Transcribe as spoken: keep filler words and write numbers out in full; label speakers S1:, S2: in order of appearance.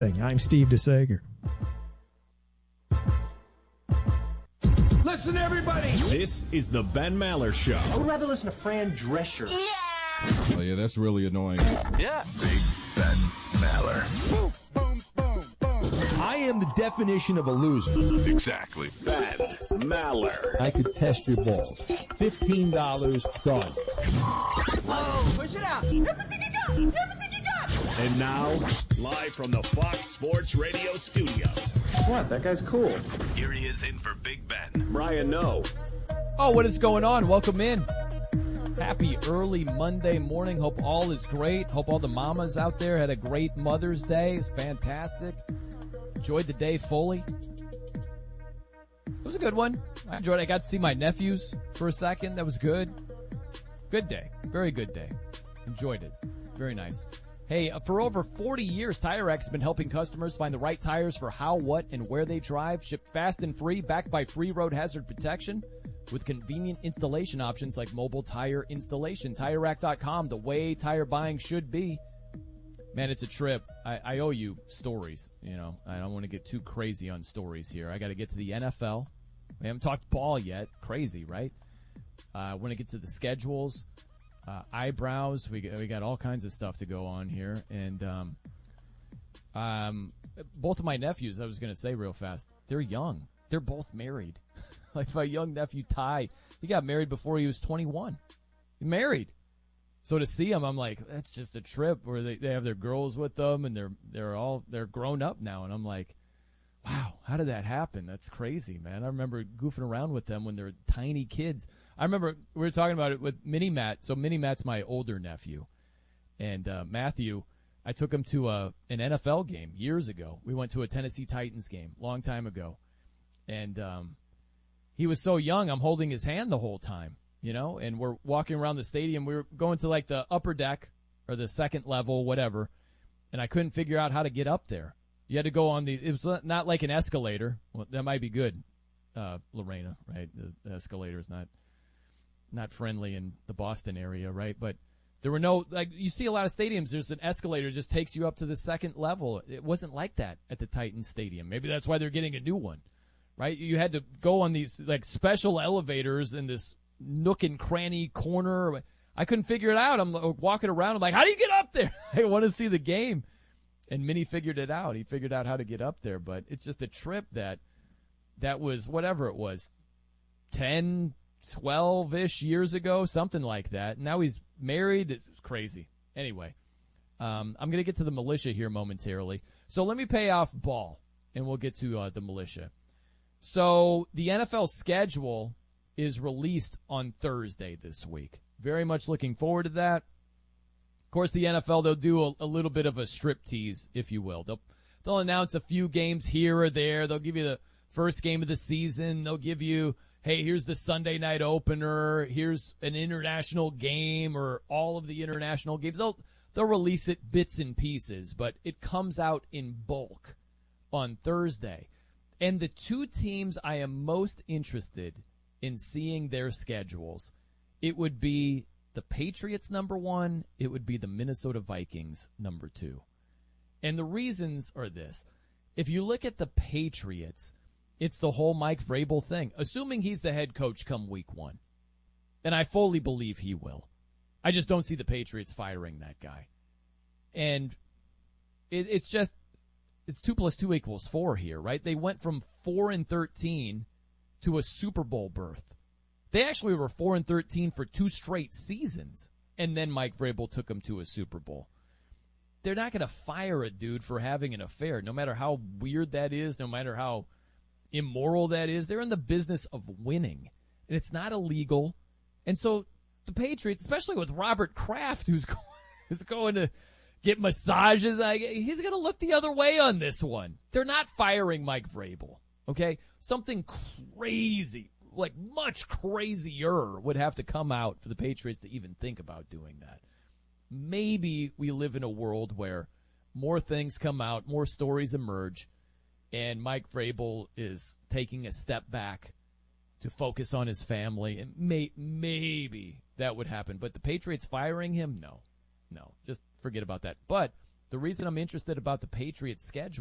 S1: I'm Steve DeSager.
S2: Listen, everybody.
S3: This is the Ben Maller Show.
S4: I would rather listen to Fran Drescher.
S5: Yeah.
S6: Oh, yeah, that's really annoying.
S5: Yeah.
S3: Big Ben Maller.
S2: Boom, boom, boom, boom.
S7: I am the definition of a loser.
S3: Exactly. Ben Maller.
S7: I could test your balls. fifteen dollars, done.
S5: Whoa, push it out. Everything you got. Everything you got.
S3: And now, live from the Fox Sports Radio studios.
S4: What? That guy's cool.
S3: Here he is in for Big Ben. Brian Noe.
S8: Oh, what is going on? Welcome in. Happy early Monday morning. Hope all is great. Hope all the mamas out there had a great Mother's Day. It was fantastic. Enjoyed the day fully. It was a good one. I enjoyed it. I got to see my nephews for a second. That was good. Good day. Very good day. Enjoyed it. Very nice. Hey, uh, for over forty years, TireRack has been helping customers find the right tires for how, what, and where they drive. Shipped fast and free, backed by free road hazard protection with convenient installation options like mobile tire installation. Tire Rack dot com, the way tire buying should be. Man, it's a trip. I, I owe you stories. You know, I don't want to get too crazy on stories here. I got to get to the N F L. We haven't talked ball yet. Crazy, right? I uh, want to get to the schedules. Uh, eyebrows, we we got all kinds of stuff to go on here, and um, um, both of my nephews, I was going to say real fast, they're young. They're both married. Like my young nephew Ty, he got married before he was twenty-one. He married. So to see him, I'm like, that's just a trip where they, they have their girls with them, and they're they're all they're grown up now, and I'm like, wow, how did that happen? That's crazy, man. I remember goofing around with them when they were tiny kids. I remember we were talking about it with Mini Matt. So Mini Matt's my older nephew. And uh, Matthew, I took him to a, an N F L game years ago. We went to a Tennessee Titans game long time ago. And um, he was so young, I'm holding his hand the whole time, you know, and we're walking around the stadium. We were going to like the upper deck or the second level, whatever. And I couldn't figure out how to get up there. You had to go on the, it was not like an escalator. Well, that might be good, uh, Lorena, right? The, the escalator is not, not friendly in the Boston area, right? But there were no, like, you see a lot of stadiums, there's an escalator that just takes you up to the second level. It wasn't like that at the Titans Stadium. Maybe that's why they're getting a new one, right? You had to go on these, like, special elevators in this nook and cranny corner. I couldn't figure it out. I'm walking around. I'm like, how do you get up there? I want to see the game. And Minnie figured it out. He figured out how to get up there. But it's just a trip that that was whatever it was, ten, twelve-ish years ago, something like that. Now he's married. It's crazy. Anyway, um, I'm going to get to the militia here momentarily. So let me pay off ball, and we'll get to uh, the militia. So the N F L schedule is released on Thursday this week. Very much looking forward to that. Of course, the N F L, they'll do a, a little bit of a strip tease, if you will. They'll they'll announce a few games here or there. They'll give you the first game of the season. They'll give you, hey, here's the Sunday night opener. Here's an international game or all of the international games. They'll they'll release it bits and pieces, but it comes out in bulk on Thursday. And the two teams I am most interested in seeing their schedules, it would be the Patriots, number one. It would be the Minnesota Vikings, number two. And the reasons are this. If you look at the Patriots, it's the whole Mike Vrabel thing, assuming he's the head coach come week one. And I fully believe he will. I just don't see the Patriots firing that guy. And it, it's just, it's two plus two equals four here, right? They went from four and thirteen to a Super Bowl berth. They actually were four and thirteen for two straight seasons, and then Mike Vrabel took them to a Super Bowl. They're not going to fire a dude for having an affair, no matter how weird that is, no matter how immoral that is. They're in the business of winning, and it's not illegal. And so the Patriots, especially with Robert Kraft, who's going, who's going to get massages, he's going to look the other way on this one. They're not firing Mike Vrabel, okay? Something crazy, like much crazier, would have to come out for the Patriots to even think about doing that. Maybe we live in a world where more things come out, more stories emerge, and Mike Vrabel is taking a step back to focus on his family, and may, maybe that would happen. But the Patriots firing him, no. No, just forget about that. But The reason I'm interested about the Patriots' schedule